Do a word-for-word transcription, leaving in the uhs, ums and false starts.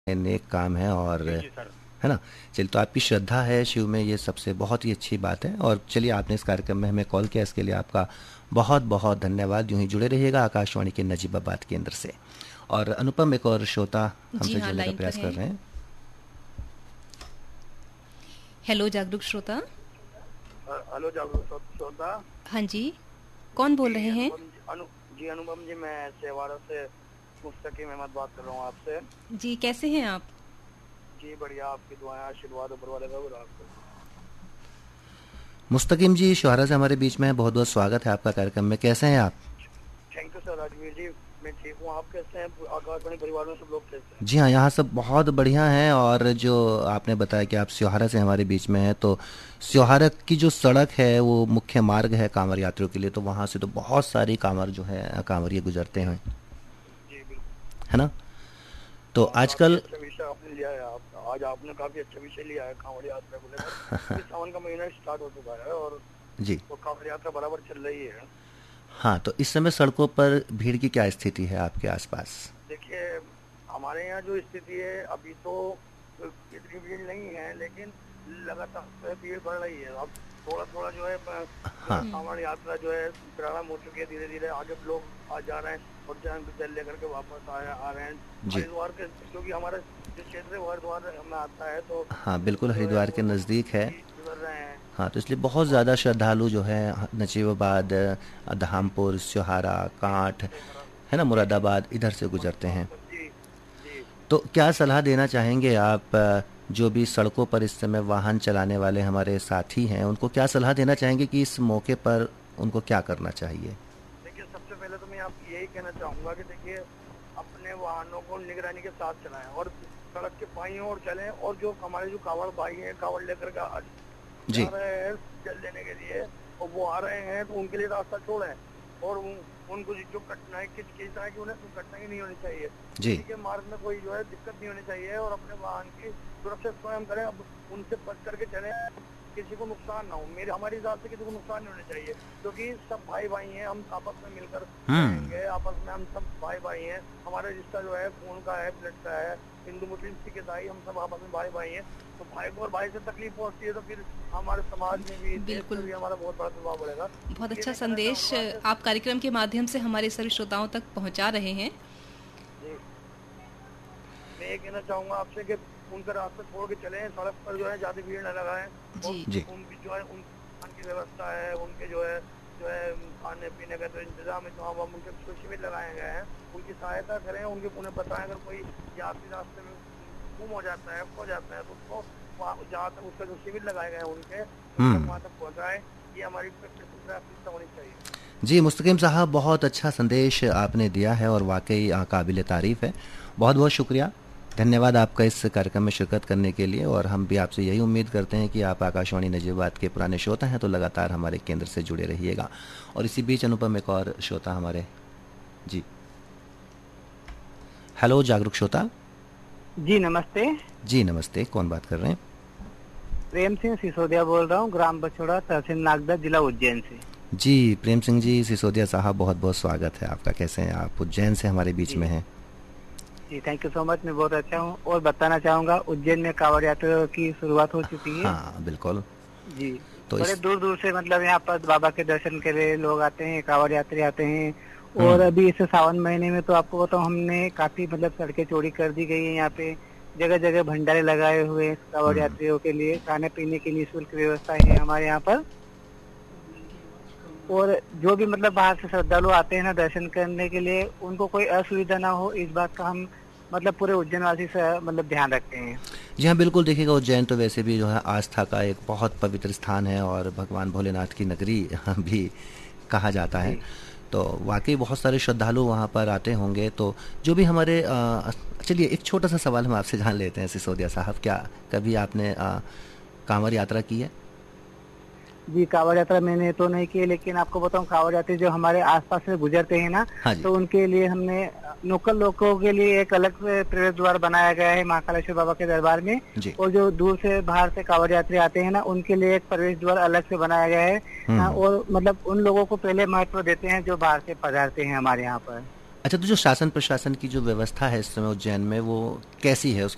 नेक काम है और जी, जी सर। है ना। चलिए, तो आपकी श्रद्धा है शिव में, ये सबसे बहुत ही अच्छी बात है। और चलिए, आपने इस कार्यक्रम में हमें कॉल किया, इसके लिए आपका बहुत बहुत धन्यवाद। यूं ही जुड़े रहिएगा आकाशवाणी के नजीबाबाद केंद्र से। और अनुपम, एक और श्रोता जी हमसे हाँ, जुड़ने का लाइन पर प्रयास कर हैं। रहे हैं। हेलो जागरूक श्रोता। हेलो जागरूक श्रो- श्रोता। हाँ जी, कौन बोल जी रहे हैं? अनुपम जी अनु जी अनुपम जी, मैं सेवाड़ा से मुस्तकीम अहमद बात कर रहा हूँ आपसे। जी, कैसे हैं आप? जी बढ़िया, आपकी दुआएं आशीर्वाद ऊपर वाले का हो आपको। मुस्तकिम जी शुहारा से हमारे बीच में है, बहुत बहुत स्वागत है आपका कार्यक्रम में। कैसे हैं आप? थैंक यू सर राजवीर जी, मैं ठीक हूँ। आप कैसे हैं? आकाशवाणी परिवार में सब लोग कैसे हैं? जी हाँ, यहाँ सब बहुत बढ़िया हैं। और जो आपने बताया कि आप स्योहारा से हमारे बीच में हैं, तो स्योहारा की जो सड़क है वो मुख्य मार्ग है कांवड़ यात्रियों के लिए, तो वहाँ से तो बहुत सारी कांवड़ जो है कांवड़िए गुजरते हैं, जी बिल्कुल। है ना। तो हाँ, काफी आजकल अच्छा विषय आपने लिया है। आप आज आपने काफी अच्छा विषय लिया है कांवड़ यात्रा को लेकर, क्योंकि सावन का महीना स्टार्ट हो चुका है और जी वो कांवड़ यात्रा बराबर चल रही है। हाँ, तो इस समय सड़कों पर भीड़ की क्या स्थिति है आपके आसपास? देखिए, हमारे यहाँ जो स्थिति है अभी तो इतनी भीड़ नहीं है, लेकिन लगातार भीड़ बढ़ रही है। अब थोड़ा थोड़ा जो है प- जो है हाँ सावन यात्रा जो है प्रारंभ हो चुकी है। धीरे धीरे आगे लोग आ जा रहे हैं और जैन जल लेकर के वापस आ, आ रहे हैं जी हरिद्वार के, क्योंकि हमारा जो क्षेत्र है वो हरिद्वार में आता है, तो हाँ, बिल्कुल जो है हरिद्वार के वो नज़दीक है। जी गुजर रहे हैं। हाँ, तो इसलिए बहुत और ज़्यादा श्रद्धालु जो है नजीबाबाद, जी धामपुर, स्योहारा, कांठ, से हरा है ना, जी जी मुरादाबाद, इधर से गुजरते हैं। और जी जी तो क्या सलाह देना चाहेंगे आप, अ, जो भी सड़कों पर इस समय वाहन चलाने वाले हमारे साथी हैं, उनको क्या सलाह देना चाहेंगे कि इस मौके पर उनको क्या करना चाहिए? देखिए, सबसे पहले तो मैं आपको यही कहना चाहूंगा कि देखिए, अपने वाहनों को निगरानी के साथ चलाएं और सड़क के बाईं ओर चलें। और जो हमारे जो कावड़ भाई हैं, कावड़ लेकर के आ- जा जी रहे हैं जल देने के लिए, और वो आ रहे हैं, तो उनके लिए रास्ता छोड़ें। और उन, उनको जो कठिनाई किस चीज है कि उन्हें कोई कठिनाई नहीं होनी चाहिए, जी किसी के मार्ग में कोई जो है दिक्कत नहीं होनी चाहिए, और अपने वाहन की सुरक्षा स्वयं करें। अब उनसे बच करके चलें, किसी को नुकसान ना हो। मेरे हमारे हिसाब से किसी को नुकसान नहीं होना चाहिए, क्योंकि सब भाई भाई हैं। हम आपस में मिलकर हम्म रहेंगे, आपस में हम सब भाई भाई हैं। हमारा रिश्ता जो है खून का है, ब्लड का है। हिंदू मुस्लिम सिख ईसाई हम सब आपस में भाई भाई हैं। तो भाई को और भाई से तकलीफ पहुंचती है तो फिर हमारे समाज में भी, देश में बिल्कुल, भी हमारा बहुत बड़ा प्रभाव पड़ेगा। बहुत ये अच्छा मैं कहना संदेश चाहूंगा कि आप कार्यक्रम के माध्यम से हमारे सभी श्रोताओं तक पहुंचा रहे हैं। जी, मैं ये कहना चाहूंगा आपसे कि उनका रास्ता छोड़ के चलें, सड़क पर जो है ज्यादा भीड़ न लगाएं। और जी जी उनकी जो है उन की व्यवस्था है, उनके जो है जो है खाने पीने का जो इंतजाम है, तो हम हम उनके कुछ शिविर लगाए गए हैं, उनकी सहायता करें। उनके उन्हें बताएं, अगर कोई यात्री रास्ते में गुम हो जाता है, खो जाता है, तो उसको वहाँ जहाँ तक उसका जो शिविर लगाए गए हैं उनके, उन तक हम्म वहाँ तक पहुँचाएं। ये हमारी प्राथमिकता होनी चाहिए। जी मुस्तकीम साहब, बहुत अच्छा संदेश आपने दिया है और वाकई काबिल तारीफ़ है। बहुत बहुत शुक्रिया, धन्यवाद आपका इस कार्यक्रम में शिरकत करने के लिए। और हम भी आपसे यही उम्मीद करते हैं कि आप आकाशवाणी नजीबाबाद के पुराने श्रोता हैं, तो लगातार हमारे केंद्र से जुड़े रहिएगा। और इसी बीच अनुपम, एक और श्रोता हमारे। जी, हेलो जागरूक श्रोता। जी नमस्ते। जी नमस्ते, कौन बात कर रहे हैं? प्रेम सिंह सिसोदिया बोल रहा हूँ, ग्राम बछोड़ा, तहसील नागदा, जिला उज्जैन से। जी प्रेम सिंह जी सिसोदिया साहब, बहुत बहुत स्वागत है आपका। कैसे हैं आप? उज्जैन से हमारे बीच जी में हैं। जी, थैंक यू सो मच। मैं बहुत अच्छा हूँ और बताना चाहूंगा, उज्जैन में कांवड़ यात्रा की शुरुआत हो चुकी है। हाँ बिल्कुल। जी, तो बड़े इस दूर दूर से मतलब यहाँ पर बाबा के दर्शन के लिए लोग आते हैं, कांवड़ यात्री आते हैं। और हम्म अभी इस सावन महीने में तो आपको बताऊँ, हमने काफी मतलब सड़कें चौड़ी कर दी गई है। यहाँ पे जगह जगह भंडारे लगाए हुए हैं कांवड़ हम्म यात्रियों के लिए, खाने पीने की निःशुल्क व्यवस्था है हमारे यहाँ पर। और जो भी मतलब बाहर से श्रद्धालु आते हैं ना दर्शन करने के लिए, उनको कोई असुविधा ना हो, इस बात का हम मतलब पूरे उज्जैन वासी से मतलब ध्यान रखते हैं। जी हाँ, बिल्कुल। देखिएगा, उज्जैन तो वैसे भी जो है आस्था का एक बहुत पवित्र स्थान है और भगवान भोलेनाथ की नगरी भी कहा जाता है। जी तो वाकई बहुत सारे श्रद्धालु वहाँ पर आते होंगे। तो जो भी हमारे अ, चलिए, एक छोटा सा सवाल हम आपसे जान लेते हैं सिसोदिया साहब, क्या कभी आपने अ, कांवड़ यात्रा की है? जी, कांवड़ यात्रा मैंने तो नहीं की, लेकिन आपको बताऊं, कांवड़ यात्री जो हमारे आसपास से गुजरते हैं ना, हाँ जी। तो उनके लिए हमने लोकल लोगों के लिए एक अलग से प्रवेश द्वार बनाया गया है महाकालेश्वर बाबा के दरबार में। जी। और जो दूर से बाहर से कांवड़ यात्री आते हैं ना, उनके लिए एक प्रवेश द्वार अलग से बनाया गया है। हाँ, हम्म और मतलब उन लोगों को पहले महत्व देते हैं जो बाहर से पधारते हैं हमारे यहाँ पर। अच्छा, तो जो शासन प्रशासन की जो व्यवस्था है इस समय उज्जैन में, वो कैसी है? उसकी